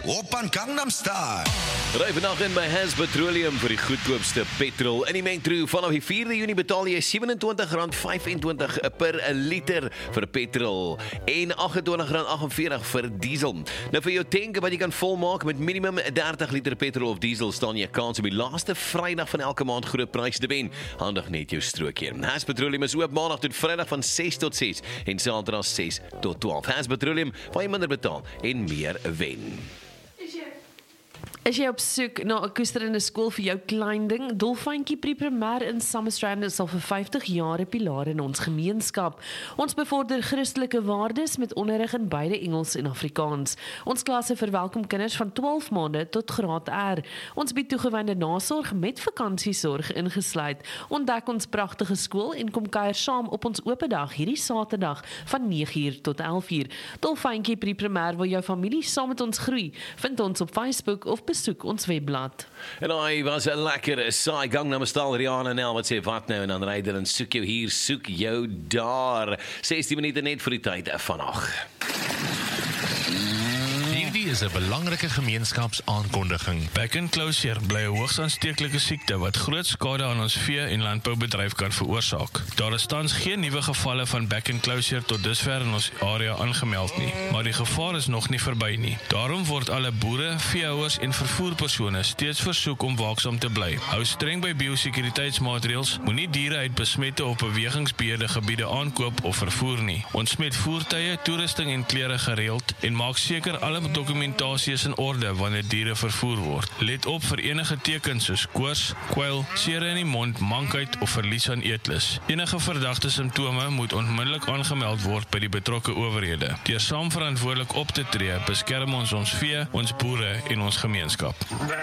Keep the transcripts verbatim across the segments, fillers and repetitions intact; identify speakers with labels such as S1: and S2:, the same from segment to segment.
S1: Oppan Gangnam Style.
S2: Ry vandag in by Has Petroleum vir die goedkoopste petrol. In die Metro vanaf die vierde Junie betaal jy sewenentwintig rand vyfentwintig per liter vir petrol en achtentwintig rand agtenveertig vir diesel. Nou vir jou tank wat jy kan volmaak met minimum dertig liter petrol of diesel staan jy kans om die laaste Vrydag van elke maand groot pryse te wen. Handig net jou strookje. Has Petroleum is oop maandag tot Vrydag van ses tot ses en Saterdag ses tot twaalf. Has Petroleum, waar jy minder betaal en meer wen.
S3: Is jy op soek na 'n koesterende skool vir jou klein ding? Dolfyntjie Pre-Primêr in Summerstrand is al vir vyftig jaar 'n pilaar in ons gemeenskap. Ons bevorder Christelike waardes met onderrig in beide Engels en Afrikaans. Ons klasse verwelkom kinders van twaalf maande tot graad R. Ons bied toegewyde nasorg met vakansiesorg ingesluit. Ontdek ons pragtige skool en kom kuier saam op ons oop dag hierdie Saterdag van nege uur tot elf uur. Dolfyntjie Pre-Primêr wil jou familie saam met ons groei. Vind ons op Facebook of besoek ons webblad.
S2: En hy was 'n lekker saai Gangnam Style. Rihanna Nel wat sê wat nou en dan ry hulle en soek jou hier, soek jou daar. sestien minute net vir die tyd vandag.
S4: Hierdie is 'n belangrike gemeenskapsaankondiging. Back and closure bly 'n hoogs aansteeklike siekte wat groot skade aan ons vee- en landboubedryf kan veroorsaak. Daar is tans geen nuwe gevalle van back and closure tot dusver in ons area aangemeld nie, maar die gevaar is nog nie verby nie. Daarom word alle boere, veehouers en vervoerpersone steeds versoek om waaksaam te bly. Hou streng by biosekuriteitsmaatreëls, moenie diere uit besmette of bewegingsbeheerde gebiede aankoop of vervoer nie. Ontsmet voertuie, toerusting en klere gereeld en maak seker alle dokumentasie is in orde wanneer diere vervoer word. Let op vir enige tekens soos koors, kwyl, seere in die mond, mankheid of verlies aan eetlus. Enige verdagte simptome moet onmiddellik aangemeld word by die betrokke owerhede. Deur saam verantwoordelik op te tree, beskerm ons ons vee, ons boere en ons gemeenskap.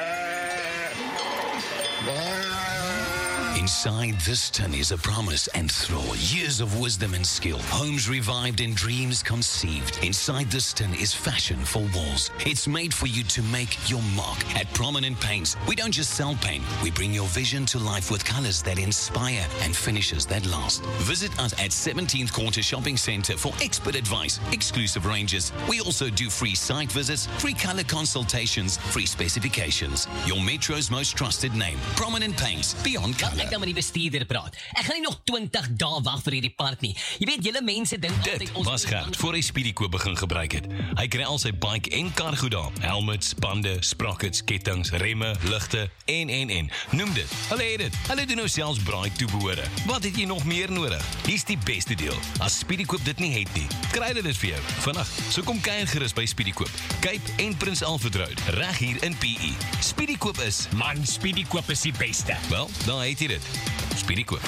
S5: Inside this tin is a promise and thrall, years of wisdom and skill, homes revived and dreams conceived. Inside this tin is fashion for walls. It's made for you to make your mark. At Prominent Paints, we don't just sell paint, we bring your vision to life with colors that inspire and finishes that last. Visit us at seventeenth Quarter Shopping Centre for expert advice, exclusive ranges. We also do free site visits, free color consultations, free specifications. Your Metro's most trusted name, Prominent Paints, beyond color.
S6: Ek kan met die bestuurder praat. Ek gaan nie nog twintig dae wag vir hierdie part nie. Jy weet, julle mense dink
S5: Dit was Gert voor hy Speedykoop begin gebruik het. Hy kry al sy bike en kar goed daar. Helmets, bande, sprockets, kettings, remme, ligte en en en. Noem dit. Hulle het dit. Hulle doen nou selfs braai toebehore. Wat het jy nog meer nodig? Hier's die beste deel. As Speedykoop dit nie het nie, kry hulle dit vir jou. Vandag, so kom kuier gerus by Speedykoop. Cape en Prins Alfred Road, reg hier in P E. Speedykoop is,
S6: Man, Speedykoop is die beste.
S5: wel, daar het jy dit. Speedykoop.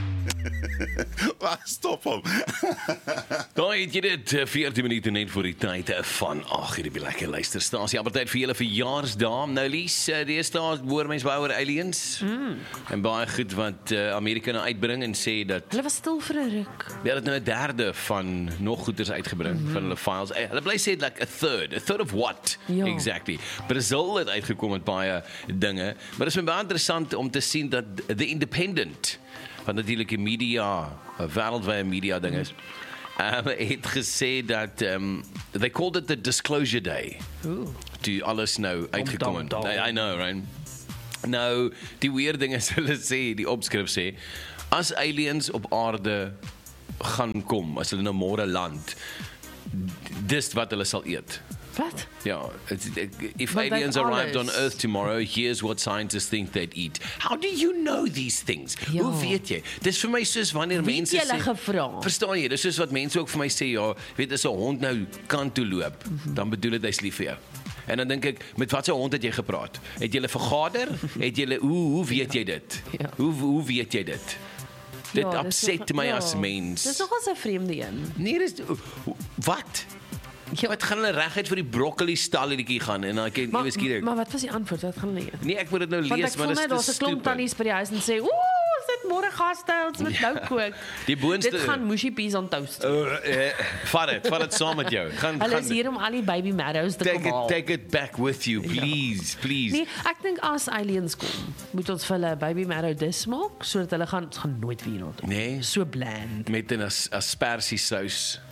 S1: Waar stop hom?
S2: Daar het jy dit, veertien minute net voor die tyd van, ag, hierdie lekker luisterstasie, appeltyd vir julle verjaarsdae. Nou Lies, dis daar hoor mense baie oor aliens, mm. en baie goed wat uh, Amerika nou uitbring en sê dat,
S3: Hulle was stil vir 'n ruk.
S2: ja, dat nou 'n derde van nog goeders uitgebring, mm-hmm. van hulle files. Eh, Hulle bly sê like a third, a third of what?
S3: Ja.
S2: Exactly. Brazil het uitgekom met baie dinge, maar dit is baie interessant om te sien dat The Independent, wat natuurlijk die media, wereldwye media ding is, um, het gesê dat, um, they called it the disclosure day,
S3: Ooh.
S2: toe alles nou uitgekom het. I, I know, right? Nou, die weird ding is, hulle sê, die opskrif sê, as aliens op aarde gaan kom, as hulle nou môre land, dis wat hulle sal eet.
S3: Wat?
S2: Ja, it's, if
S3: Want
S2: aliens
S3: dan
S2: arrived on
S3: alles.
S2: Earth tomorrow, here's what scientists think they'd eat. How do you know these things?
S3: Ja.
S2: Hoe weet jy? Dis vir my soos wanneer
S3: Wie het
S2: mense
S3: julle
S2: sê,
S3: gevra?
S2: verstaan jy, dis soos wat mense ook vir my sê, ja, weet as 'n hond nou kant toe loop,
S3: Mhm.
S2: dan bedoel dit hy's lief vir jou. En dan dink ek, met wat 'n hond het jy gepraat? Het julle vergader? Het julle hoe hoe weet jy dit?
S3: Ja.
S2: Hoe hoe weet jy dit? Dit
S3: Ja, dis
S2: upset
S3: nog-
S2: my
S3: ja.
S2: as mens.
S3: Dis nogal 'n vreemde een.
S2: Nee, dis wat?
S3: Ja.
S2: Wat gaan hulle reguit vir die broccoli stalletjie gaan en dan kyk
S3: Maar,
S2: jy skielik.
S3: maar wat was die antwoord? Wat gaan hulle eet?
S2: Nee, ek moet dit nou
S3: Want
S2: lees,
S3: ek
S2: maar
S3: voel
S2: dit
S3: net
S2: is
S3: daar's
S2: te
S3: 'n klomp
S2: stupid.
S3: tannies by die huis en sê, "Ooh, is dit môre gaste, ons moet nou kook."
S2: Die boonste-
S3: Dit gaan mushy peas on toast.
S2: Uh, uh, vat dit, vat dit saam met jou. Gaan
S3: Hulle is
S2: gaan
S3: hier om al die baby marrows te
S2: take
S3: kom
S2: it,
S3: haal.
S2: take it back with you, please, please.
S3: Nee, ek dink as aliens kom, moet ons vir hulle baby marrow dis maak sodat hulle gaan ons gaan nooit weer doen.
S2: Nee.
S3: So bland.
S2: Met 'n as, aspersie sous.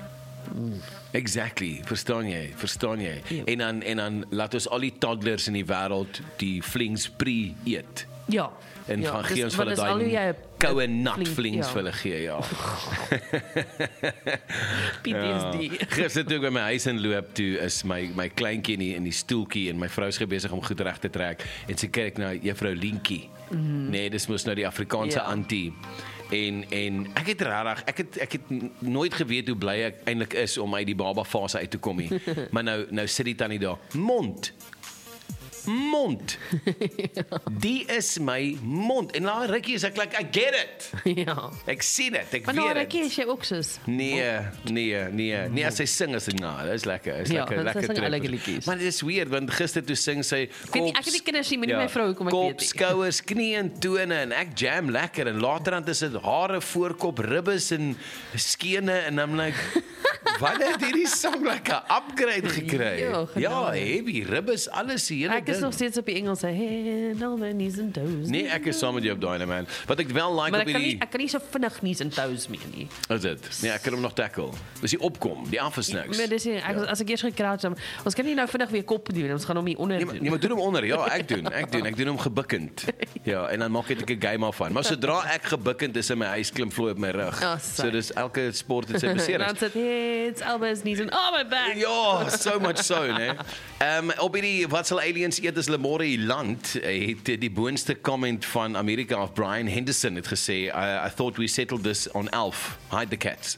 S2: Exactly, verstaan jy, verstaan jy.
S3: Ja.
S2: En dan en dan laat ons al die toddlers in die wêreld die flings pre eet.
S3: Ja.
S2: En
S3: ja,
S2: gaan gee
S3: dis-
S2: ons
S3: want
S2: vir
S3: dis al hoe jy
S2: daai
S3: 'n-
S2: koue
S3: 'n
S2: nat
S3: flink-
S2: flings
S3: ja.
S2: vir hulle gee, ja.
S3: P T S D.
S2: Gister toe ek by my huis inloop, toe is my my kleintjie in die, in die stoeltjie en my vrou is besig om goed reg te trek en sy kyk na juffrou Lientjie. Mm. Nee, dis mos nou die Afrikaanse
S3: Ja.
S2: auntie. En en ek het regtig ek het ek het nooit geweet hoe bly ek eintlik is om uit die baba fase uit te kom nie. Maar nou nou sit die tannie daar. Mond. Mond. Die is my mond. En na rukkie is ek like I get it.
S3: Ja.
S2: Ek sien dit, ek
S3: Maar nou
S2: weet
S3: rukkie
S2: dit.
S3: is jy ook soos.
S2: Nee, nee, nee. Nee, as sy sing as ek nou, dis lekker. Is
S3: Ja,
S2: lekker,
S3: sy
S2: lekker
S3: sing
S2: trip.
S3: ouelike liedjies.
S2: Maar dit is weird want gister toe sing sy
S3: Ek weet nie, ek het nie kinders nie, maar nie my vrou hoekom ek
S2: kop,
S3: weet nie.
S2: skouers, knie en tone en ek jam lekker en later dan is dit hare, voorkop, ribbes en skene en I'm like wat het hierdie song like 'n upgrade gekry?
S3: Ja,
S2: Ja,
S3: genade.
S2: heavy ribbes, alles die hele
S3: Ek is
S2: ding.
S3: nog steeds op die Engelse hey, all the knees and toes.
S2: Nee, ek is saam met jou op daai man. Wat ek wel like
S3: maar
S2: op
S3: ek kan nie
S2: hierdie
S3: ek kan nie so vinnig knees and toes meer nie.
S2: is dit. Nee, ek kan hom nog tackle. Dis die opkom, die afsnacks.
S3: Maar dis nie, ek, as ek eers gecrouch dan ons kan nie nou vinnig weer kop doen, ons gaan hom hier onder
S2: Nee, maar,
S3: doen.
S2: nee, maar doen hom onder. Ja, ek doen. Ek doen. Ek doen hom gebukkend. Ja, en dan maak ek 'n game af van. Maar sodra ek gebukkend is in my huis klim vloei op my rug.
S3: Oh,
S2: so dis elke sport het sy
S3: Dan
S2: beserings.
S3: sit heads, elbows, knees and oh my back.
S2: Ja, so much so, né? Ehm um, op hierdie wat sal aliens eet as hulle môre hier land, het die boonste comment van Amerika af Brian Henderson het gesê I, I thought we settled this on Elf. Hide the cats.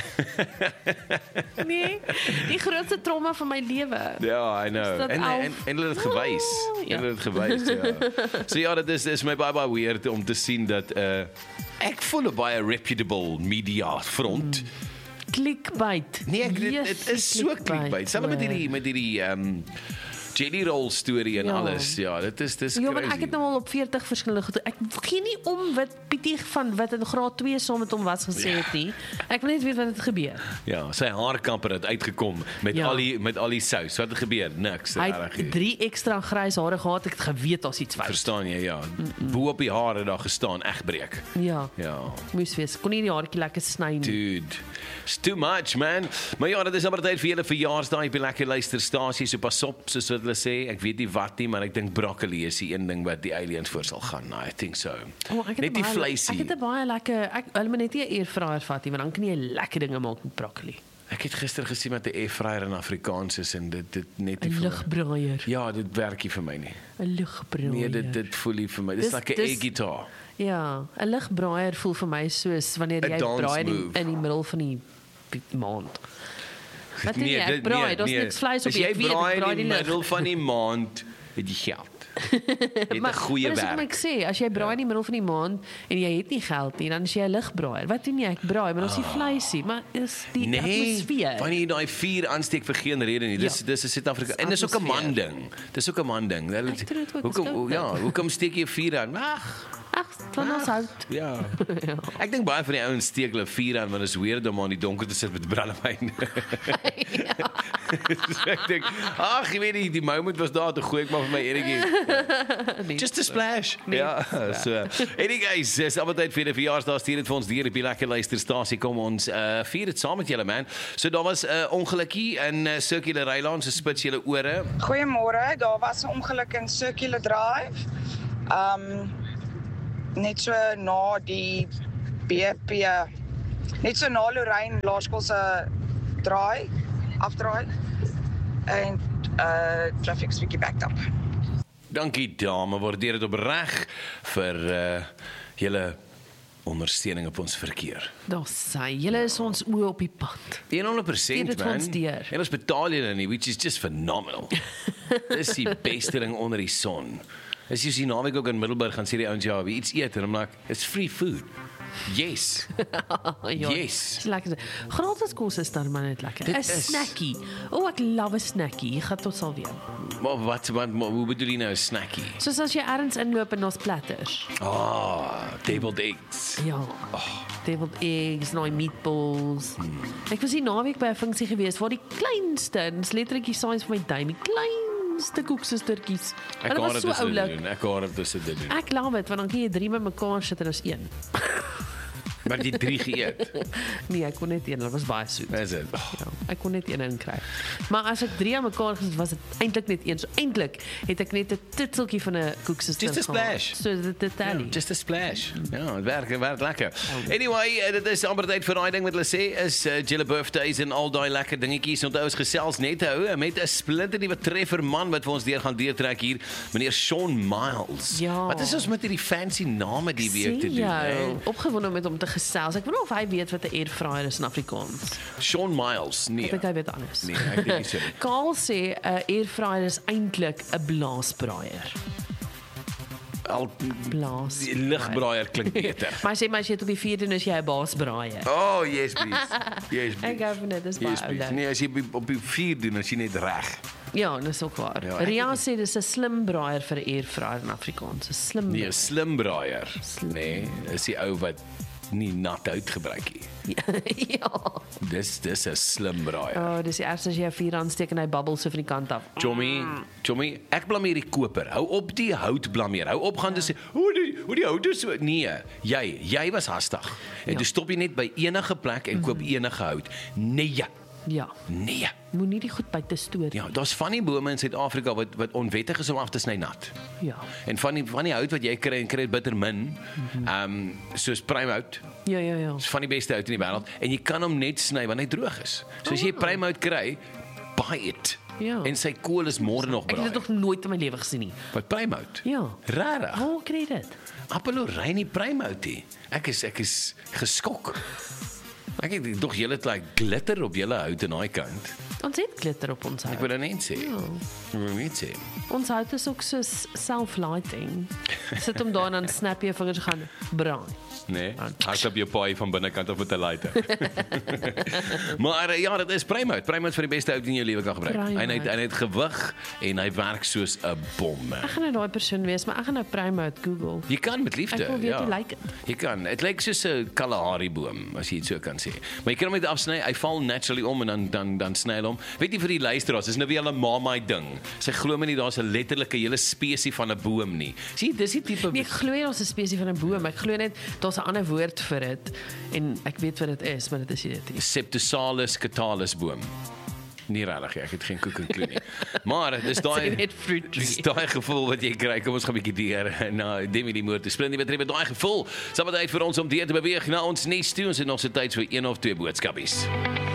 S3: Nee, die grootste trauma van my lewe.
S2: Ja, I know.
S3: Is dat
S2: En,
S3: Elf?
S2: en en hulle het dit gewys.
S3: Ooh, ja.
S2: En hulle het dit gewys, ja. So ja, dit is is my baie baie weird om te sien dat uh ek voel 'n baie reputable media front.
S3: Clickbait.
S2: Nee, ek dit,
S3: Yes,
S2: dit is so clickbait. Selfs met hierdie met hierdie um Jelly Roll storie en
S3: Ja.
S2: alles. Ja, dit is dis
S3: Ja, want
S2: crazy.
S3: ek het nou al op veertig verskillende goed. Ek gee nie om wat Pietie van wat in graad twee saam met hom was gesê het nie. Ek wil net weet wat het gebeur.
S2: Ja, sy haarkamper het uitgekom met
S3: Ja.
S2: al die met al die sous. Wat het gebeur? Niks.
S3: Hy
S2: regtig nie.
S3: het drie ekstra grys hare gehad. Ek het geweet as iets fout.
S2: Verstaan jy? Ja. Bo op die hare daar gestaan, egbreek.
S3: Ja.
S2: Ja.
S3: Moes wees. Kon nie die haartjie lekker sny nie.
S2: Dude, it's too much, man. Maar ja, dit is amper tyd vir julle verjaarsdag by lekker luisterstasie. So pas op, soos wat hulle sê. Ek weet nie wat nie, maar ek dink broccoli is die een ding wat die aliens voor sal gaan. I think so.
S3: Oh, ek het
S2: Net
S3: een
S2: die
S3: baie-
S2: vleisie.
S3: Ek het 'n baie lekker ek hulle moet net nie 'n airfryer vat nie, want dan kan jy lekker dinge maak met broccoli.
S2: Ek het gister gesien met 'n airfryer in Afrikaans is en dit dit net nie
S3: 'n
S2: vir my.
S3: Lugbraaier.
S2: Ja, dit werk nie vir my nie.
S3: 'n Lugbraaier.
S2: Nee, dit dit voel nie vir my. Dis
S3: Dis-
S2: like 'n
S3: dis-
S2: air guitar.
S3: Ja, 'n lugbraaier voel vir my soos wanneer
S2: 'n
S3: jy
S2: dance
S3: braai in die,
S2: move.
S3: in die middel van die die maand. Wat nee, ek
S2: dit-
S3: braai, daar's niks vleis op
S2: As
S3: die
S2: jy
S3: ek weet, ek
S2: braai
S3: braai
S2: in die
S3: die
S2: middel
S3: lug.
S2: van die maand, het jy geld. Jy het 'n goeie
S3: maar dis wat
S2: werk.
S3: ek sê, as jy braai in die middel van die maand en jy het nie geld nie, dan is jy 'n lugbraaier. Wat doen jy? Ek braai, maar ons nie vleisie, maar is die
S2: Ah. Nee,
S3: atmosfeer.
S2: wanneer jy daai vuur aansteek vir geen rede nie. Dis
S3: Ja.
S2: dis 'n Suid-Afrika en dis ook 'n
S3: Atmosfeer.
S2: man ding. Dis ook 'n man ding. Hulle-
S3: Ek dink dit ook,
S2: Hoekom
S3: is ook
S2: ja,
S3: dit.
S2: hoekom steek jy vuur aan? Ag,
S3: Ag, van ons hout.
S2: ja. Ek dink baie van die ouens steek hulle vuur aan want dit is weird om aan die donker te sit met brandewyn. So ek dink, ag, jy weet nie, die moment was daar toe gooi ek maar vir my enetjie.
S3: Nee.
S2: Just a splash. Ja, so. Anyways, dis almal tyd vir die verjaarsdag stuur dit vir ons deur op die lekker luisterstasie. Kom ons uh vier dit saam met julle man. So daar was 'n uh, ongelukkie in uh, Circular Island, so spits julle ore.
S7: Goeiemôre, daar was 'n ongeluk in Circular Drive. Um net so na die B P, net so na Lorraine Laerskool se draai, afdraai. En uh traffic's bietjie backed up.
S2: Dankie dame, waardeer dit opreg vir uh julle ondersteuning op ons verkeer.
S3: Daar sê, julle is ons oë op die pad.
S2: honderd
S3: Stuur
S2: persent
S3: dit vir
S2: man.
S3: ons deur.
S2: En ons betaal julle nie, which is just phenomenal. Dis die beste ding onder die son. As jy sien naweek ook in Middelburg gaan sê die ouens ja, wie iets eet en I'm like, it's free food. Yes.
S3: Ja,
S2: Yes.
S3: Dis lekker. Gratis kos is dan maar net lekker.
S2: Dit
S3: 'n
S2: is.
S3: snackie. O, oh, ek love 'n snackie. Jy gaan tot sal weer.
S2: Maar wat wat maar, hoe bedoel jy nou 'n snackie?
S3: Soos as jy ergens inloop en daar's platters.
S2: Ah, deviled eggs.
S3: Ja. Deviled eggs, nou meatballs. Hmm. Ek was hier naweek by 'n funksie gewees waar die kleinste, en dis letterlik die size van my duim, die kleinste koeksustertjies.
S2: Ek
S3: Hulle
S2: hoor
S3: was
S2: dit
S3: so
S2: is dit
S3: oulik.
S2: doen. Ek hoor dit is dit doen.
S3: Ek love dit want dan kan jy drie met mekaar sit en is een.
S2: Maar die drie geëet.
S3: Nee, ek kon net een, dat was baie soet.
S2: Is dit? Oh.
S3: Ja, ek kon net een inkry. Maar as ek drie aan mekaar gesit was dit eintlik net een. So eintlik het ek net 'n titseltjie van 'n koeksister
S2: Just a splash.
S3: So dit dit tally.
S2: Just a splash. Ja, het werk, het werk lekker. Anyway, uh, dit is amper tyd vir daai ding wat hulle sê is uh, julle birthdays en al daai lekker dingetjies. Onthou ons gesels net hou met 'n splinternuwe treffer man wat vir ons deur gaan deurtrek hier, meneer Shawn Miles.
S3: Ja.
S2: Wat is ons met hierdie fancy name die week te doen?
S3: Ja,
S2: Hè?
S3: opgewonde om met hom te gesels. Ek weet nie of hy weet wat 'n airfryer is in Afrikaans.
S2: Shawn Miles, nee.
S3: Ek dink hy weet alles.
S2: Nee, ek dink nie so nie.
S3: Kaal sê 'n uh, airfryer is eintlik 'n blaasbraaier.
S2: Al
S3: Blaas.
S2: die ligbraaier klink beter.
S3: Maar sê maar as jy dit op die vuur doen is jy 'n baasbraaier.
S2: Oh, yes please. Yes
S3: Ek
S2: please.
S3: gou van dit is baie
S2: Yes please.
S3: oulik.
S2: Nee, as jy op- op die vuur doen, as jy net reg.
S3: Ja, dis ook waar.
S2: Ja,
S3: Ja,
S2: ek-
S3: Ria sê dis 'n slim braaier vir 'n airfryer in Afrikaans. 'n Slim.
S2: Nee, 'n slim braaier. Nee, is die ou wat nie nat hout gebruik nie.
S3: ja.
S2: Dis dis 'n slim braaier.
S3: Oh, dis die ergste as jy 'n vuur aansteek en hy babbel so van die kant af.
S2: Chommy, Chommy, ek blameer die koper. Hou op die hout blameer. Hou op gaan dis sê, hoe die hoe die hout is so. Nee, jy, jy was hastig. En
S3: Ja.
S2: toe stop jy net by enige plek en koop enige hout. Nee.
S3: Ja.
S2: Nee.
S3: Moenie die goed buite stoor.
S2: Ja, daar's van die bome in Suid-Afrika wat wat onwettig is om af te sny nat.
S3: Ja.
S2: En van die van die hout wat jy kry en kry dit bitter min. Ehm um, soos pruimhout.
S3: Ja, ja, ja.
S2: Is van die beste hout in die wêreld en jy kan hom net sny wanneer hy droog is. So as jy pruimhout kry, buy it.
S3: Ja.
S2: En sy kool is môre nog
S3: Ek het
S2: braai.
S3: dit nog nooit in my lewe gesien nie.
S2: Wat pruimhout?
S3: Ja.
S2: Rarig.
S3: Waar oh, kry jy dit?
S2: Appeloreinie pruimhoutie. Ek is ek is geskok. Ek het tog julle het like glitter op julle hout aan daai kant.
S3: Ons het glitter op ons
S2: Ek
S3: hout.
S2: wil dit net sê.
S3: Ja.
S2: Ek wil net sê.
S3: Ons hout is ook so self-lighting. Sit hom daar en dan snap jy vingers gaan braai.
S2: Nee, hardloop jou paai van binnekant of met 'n lighter. Maar uh, ja, dit is pruimhout. Pruimhout vir die beste hout in jou lewe kan gebruik. En hy het,
S3: Pruimhout.
S2: hy het gewig en hy werk soos 'n bom.
S3: Ek gaan nou daai persoon wees, maar ek gaan nou Primeout Google.
S2: Jy kan met liefde.
S3: Ek wil weet
S2: ja.
S3: hoe lyk dit.
S2: Jy kan. Dit lyk soos 'n Kalahari boom, as jy dit so kan sê. Maar jy kan hom net afsny. Hy val naturally om en dan dan dan sny hy hom. Weet jy vir die luisteraars, dis nou weer 'n mamai ding. Sy glo my nie daar's 'n letterlike hele spesie van 'n boom nie. Sien, dis die tipe
S3: Nee, ek glo nie ons 'n spesie van 'n boom. Ek glo net daar's 'n ander woord vir dit en ek weet wat dit is, maar dit is nie dit nie.
S2: Septosalus catalis boom. Nie regtig, ek het geen koek en kloe nie. Maar dis
S3: Sê
S2: daai
S3: net fruit tree.
S2: dis daai gevoel wat jy kry. Kom ons gaan 'n bietjie deur na Demi die motor. Spring nie betref met daai gevoel. Saam met tyd vir ons om deur te beweeg na ons nuus toe. Ons het nog so tyd vir een of twee boodskapies.